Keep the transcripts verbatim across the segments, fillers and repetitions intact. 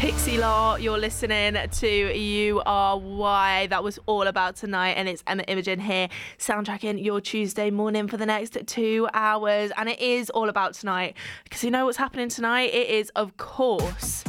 Pixie Law, you're listening to You Are Why. That was All About Tonight, and it's Emma Imogen here, soundtracking your Tuesday morning for the next two hours. And it is all about tonight, because you know what's happening tonight? It is, of course,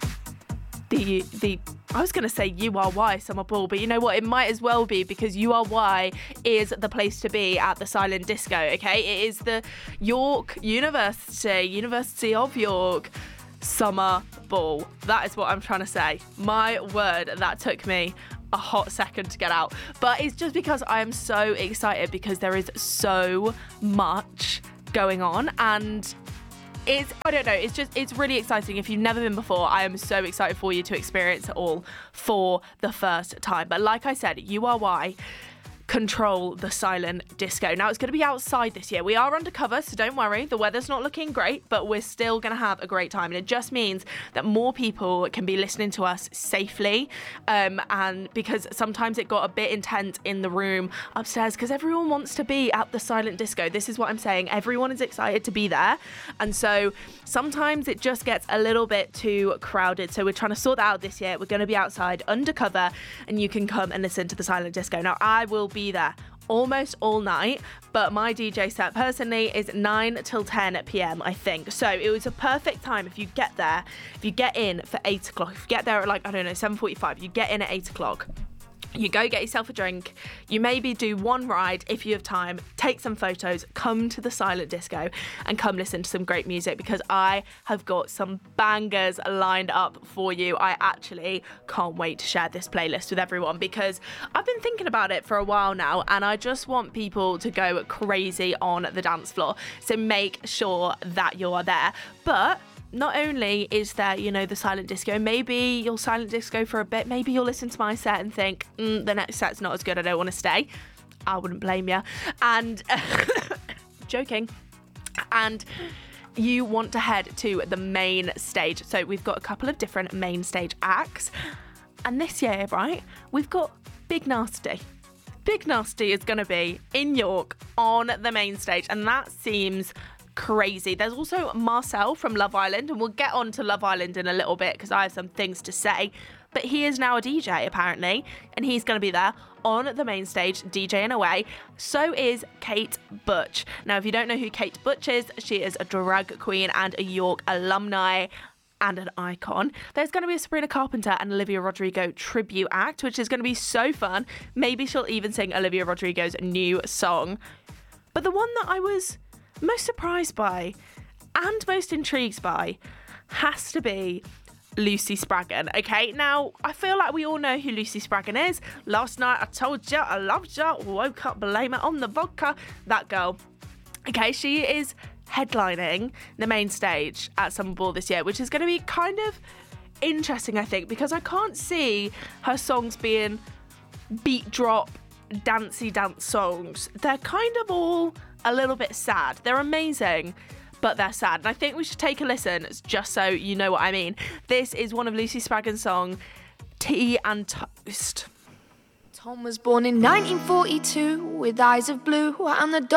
the the I was going to say U R Y Summer Ball, but you know what? It might as well be, because U R Y is the place to be at the Silent Disco, okay? It is the York University, University of York Summer Ball. That is what I'm trying to say. My word, that took me a hot second to get out. But it's just because I am so excited, because there is so much going on, and it's, I don't know, it's just, it's really exciting. If you've never been before, I am so excited for you to experience it all for the first time. But like I said, U R Y control the Silent Disco. Now, it's going to be outside this year. We are undercover, so don't worry. The weather's not looking great, but we're still going to have a great time. And it just means that more people can be listening to us safely. Um, and because sometimes it got a bit intense in the room upstairs, because everyone wants to be at the Silent Disco. This is what I'm saying. Everyone is excited to be there. And so sometimes it just gets a little bit too crowded. So we're trying to sort that out this year. We're going to be outside undercover, and you can come and listen to the Silent Disco. Now, I will be be there almost all night, but my D J set personally is nine till ten p.m. I think. So it was a perfect time if you get there, if you get in for eight o'clock, if you get there at like, I don't know, seven forty-five, you get in at eight o'clock. You go get yourself a drink, you maybe do one ride if you have time, take some photos, come to the Silent Disco and come listen to some great music, because I have got some bangers lined up for you. I actually can't wait to share this playlist with everyone, because I've been thinking about it for a while now, and I just want people to go crazy on the dance floor. So make sure that you're there. But not only is there, you know, the Silent Disco, maybe you'll Silent Disco for a bit, maybe you'll listen to my set and think, mm, the next set's not as good, I don't want to stay. I wouldn't blame you. And, joking. And you want to head to the main stage. So we've got a couple of different main stage acts. And this year, right, we've got Big Nasty. Big Nasty is going to be in York on the main stage, and that seems crazy. There's also Marcel from Love Island, and we'll get on to Love Island in a little bit because I have some things to say. But he is now a D J apparently, and he's going to be there on the main stage DJing away. So is Kate Butch. Now, if you don't know who Kate Butch is, she is a drag queen and a York alumni and an icon. There's going to be a Sabrina Carpenter and Olivia Rodrigo tribute act, which is going to be so fun. Maybe she'll even sing Olivia Rodrigo's new song. But the one that I was most surprised by and most intrigued by has to be Lucy Spraggan. Okay, now I feel like we all know who Lucy Spraggan is. Last night I told you I loved you, woke up, blame it on the vodka. That girl. Okay, she is headlining the main stage at Summer Ball this year, which is going to be kind of interesting, I think, because I can't see her songs being beat drop, dancey dance songs. They're kind of all a little bit sad. They're amazing, but they're sad. And I think we should take a listen just so you know what I mean. This is one of Lucy Spraggan's song, Tea and Toast. Tom was born in nineteen forty-two with eyes of blue and the